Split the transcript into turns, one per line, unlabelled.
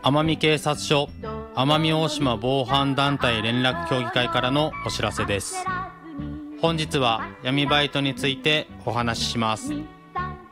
奄美警察署奄美大島防犯団体連絡協議会からのお知らせです。本日は闇バイトについてお話しします。